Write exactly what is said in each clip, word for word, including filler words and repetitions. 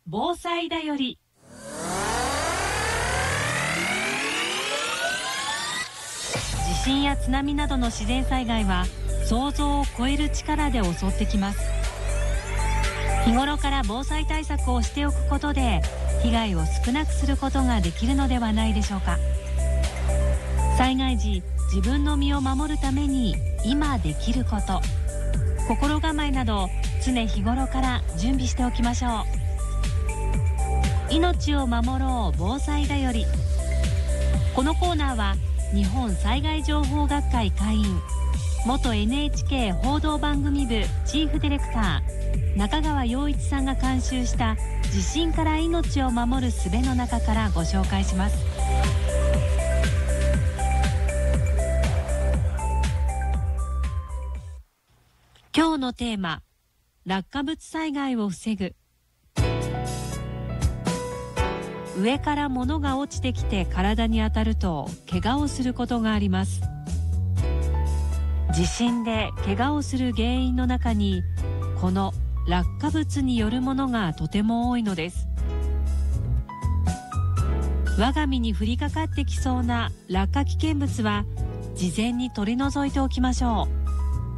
防災だより。地震や津波などの自然災害は想像を超える力で襲ってきます。日頃から防災対策をしておくことで被害を少なくすることができるのではないでしょうか。災害時、自分の身を守るために今できること、心構えなど常日頃から準備しておきましょう。命を守ろう防災だより。このコーナーは日本災害情報学会会員、元 エヌエイチケー 報道番組部チーフディレクター中川陽一さんが監修した地震から命を守る術の中からご紹介します。今日のテーマ、落下物災害を防ぐ。上から物が落ちてきて体に当たると怪我をすることがあります。地震で怪我をする原因の中にこの落下物によるものがとても多いのです。我が身に降りかかってきそうな落下危険物は事前に取り除いておきましょう。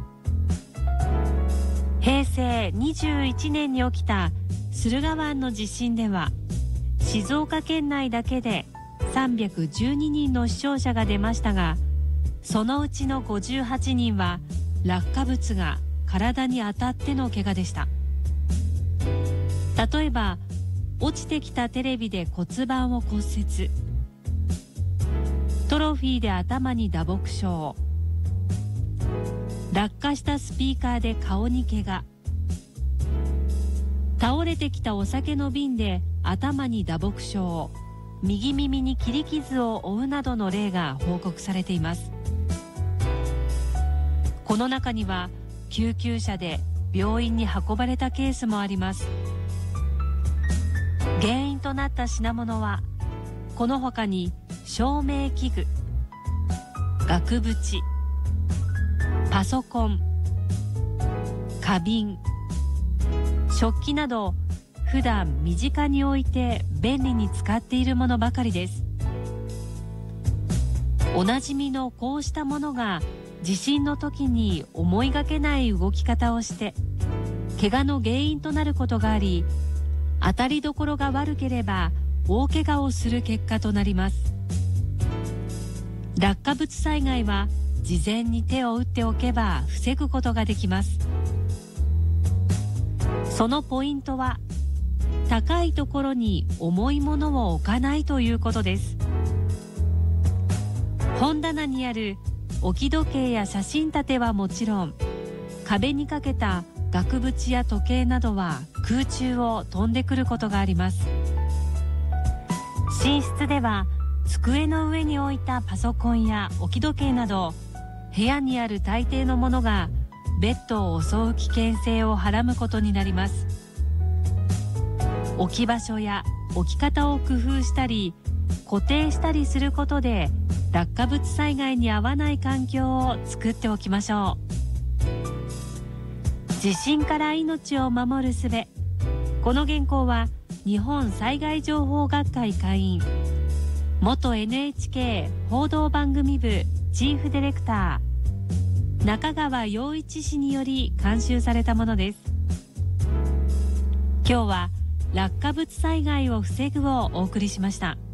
へいせいにじゅういちねんに起きた駿河湾の地震では静岡県内だけでさんびゃくじゅうににんの死傷者が出ましたが、そのうちのごじゅうはちにんは落下物が体に当たっての怪我でした。例えば落ちてきたテレビで骨盤を骨折、トロフィーで頭に打撲傷、落下したスピーカーで顔に怪我、倒れてきたお酒の瓶で頭に打撲傷、右耳に切り傷を負うなどの例が報告されています。この中には救急車で病院に運ばれたケースもあります。原因となった品物はこの他に照明器具、額縁、パソコン、花瓶、食器など普段身近に置いて便利に使っているものばかりです。おなじみのこうしたものが地震の時に思いがけない動き方をして怪我の原因となることがあり、当たりどころが悪ければ大怪我をする結果となります。落下物災害は事前に手を打っておけば防ぐことができます。そのポイントは高いところに重いものを置かないということです。本棚にある置き時計や写真立てはもちろん、壁にかけた額縁や時計などは空中を飛んでくることがあります。寝室では机の上に置いたパソコンや置き時計など部屋にある大抵のものがベッドを襲う危険性をはらむことになります。置き場所や置き方を工夫したり固定したりすることで落下物災害に合わない環境を作っておきましょう。地震から命を守る術。この原稿は日本災害情報学会会員、元 エヌエイチケー 報道番組部チーフディレクター中川陽一氏により監修されたものです。今日は落下物災害を防ぐをお送りしました。